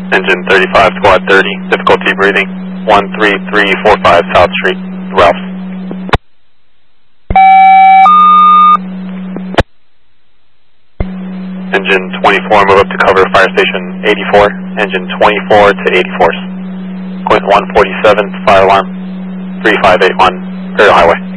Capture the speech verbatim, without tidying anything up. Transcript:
Engine thirty-five, squad thirty, difficulty breathing, one three three four five South Street, Ralph. Engine twenty-four, move up to cover fire station eighty-four, engine twenty-four to eighty-four. Point one forty-seven, fire alarm, three five eight one, Imperial Highway.